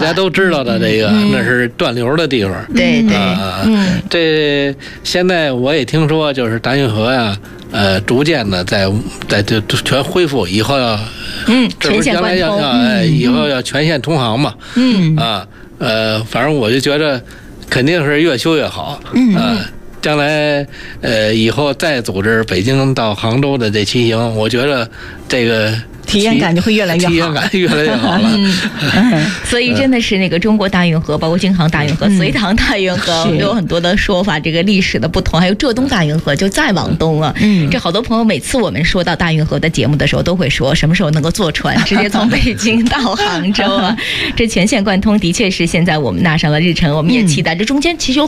家都知道的这个，那是断流的地方。 对对， 这现在我也听说，就是大运河呀，逐渐的在这全恢复，以后要全线贯通， 以后要全线通航嘛。反正我就觉得肯定是越修越好。将来以后再组织北京到杭州的这骑行，我觉得这个体验感就会越来越好， 体验感越来越好了。 所以真的是那个中国大运河，包括京杭大运河、隋唐大运河，有很多的说法，这个历史的不同。还有浙东大运河就再往东了。这好多朋友每次我们说到大运河的节目的时候，都会说什么时候能够坐船直接从北京到杭州啊？这全线贯通的确是现在我们纳上了日程，我们也期待。这中间其实有